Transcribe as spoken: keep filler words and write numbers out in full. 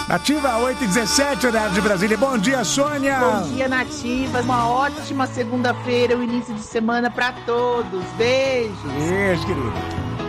Ativa oito e dezessete, horário de Brasília. Bom dia, Sônia. Bom dia, Nativa. Uma ótima segunda-feira, o início de semana pra todos. Beijo. Beijo, querido.